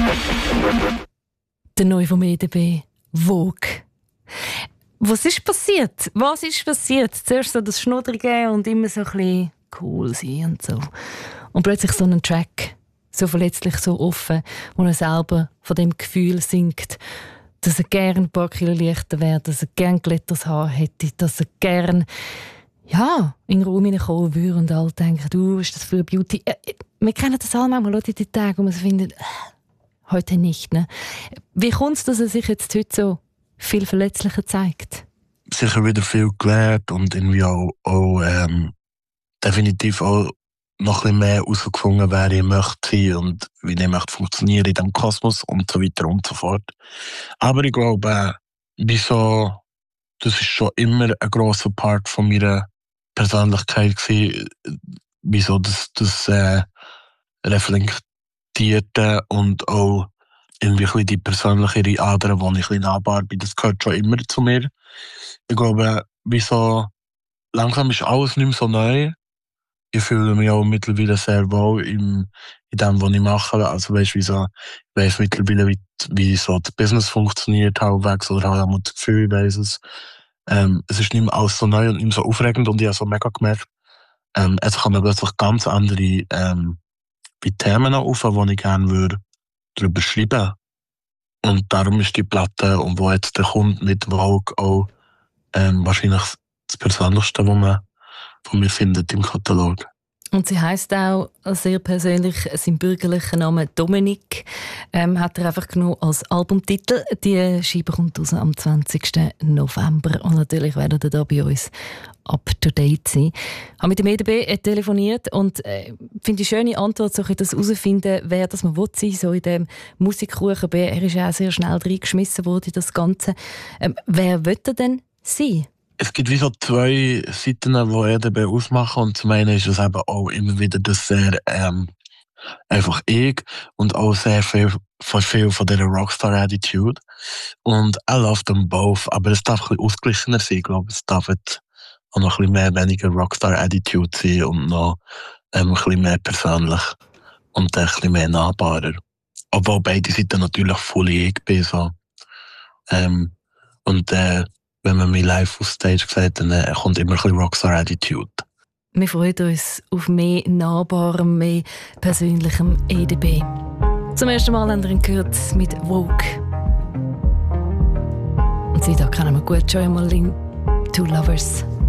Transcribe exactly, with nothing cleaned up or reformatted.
Der neue vom E D B, Vogue. Was ist passiert? Was ist passiert? Zuerst so das Schnudrige und immer so ein bisschen cool sein und so. Und plötzlich so ein Track, so verletzlich, so offen, wo er selber von dem Gefühl singt, dass er gerne ein paar Kilo leichter wäre, dass er gerne glätteres Haar hätte, dass er gerne ja, in den Raum hineinkommen würde und alle denken, du, ist das für Beauty? Äh, wir kennen das alle manchmal, Leute, die Tage, wo man so findet, äh, heute nicht. Ne? Wie kommt es, dass er sich jetzt heute so viel verletzlicher zeigt? Sicher wieder viel gelernt und irgendwie auch, auch ähm, definitiv auch noch ein bisschen mehr herausgefunden, wer ich möchte sein und wie ich möchte funktionieren in diesem Kosmos und so weiter und so fort. Aber ich glaube, äh, wieso, das ist schon immer ein grosser Part von meiner Persönlichkeit gewesen, wieso das, das äh, reflektierte und auch irgendwie ein bisschen die persönlichere Ader, die ich ein bisschen nahbar bin, das gehört schon immer zu mir. Ich glaube, wieso langsam ist alles nicht mehr so neu. Ich fühle mich auch mittlerweile sehr wohl in, in dem, was ich mache. Also weißt, wie so, ich weiss mittlerweile, wie, wie so das Business funktioniert, halbwegs, oder habe ich das Gefühl, ich weiss es. Ähm, es ist nicht mehr alles so neu und nicht mehr so aufregend und ich habe so mega gemerkt, ähm, jetzt kommen plötzlich ganz andere ähm, wie Themen auf, die ich gerne würde darüber schreiben. Und darum ist die Platte, und wo jetzt der kommt mit Vogue auch ähm, wahrscheinlich das Persönlichste, was man von mir findet im Katalog. Und sie heisst auch sehr persönlich, sein bürgerlicher Name Dominik, ähm, hat er einfach genommen als Albumtitel. Die Scheibe kommt raus am zwanzigsten November und natürlich werden ihr da bei uns up to date sein. Ich habe mit dem E D B telefoniert und äh, finde eine schöne Antwort, so das herausfinden, wer das man will sein, so in dem Musikkuchen. Er ist auch sehr schnell reingeschmissen worden in das Ganze. Ähm, wer will er denn sein? Es gibt wie so zwei Seiten, die E D B ausmachen. Und zum einen ist es eben auch immer wieder das sehr ähm, einfach ich und auch sehr viel von, viel von dieser Rockstar-Attitude. Und I love them both, aber es darf ein bisschen ausgeglichener sein. Ich glaube, es darf jetzt auch noch ein bisschen mehr, weniger Rockstar-Attitude sein und noch ähm, ein bisschen mehr persönlich und ein bisschen mehr nahbarer. Obwohl beide Seiten natürlich voll ich bin. So. Ähm, und äh, wenn man mich live auf Stage sieht, dann äh, kommt immer ein bisschen Rockstar-Attitude. Wir freuen uns auf mehr nahbarem, mehr persönlichem E D B. Zum ersten Mal haben wir ihn gehört mit Vogue. Und sie da kennen wir gut, Joy Malin, Two Lovers.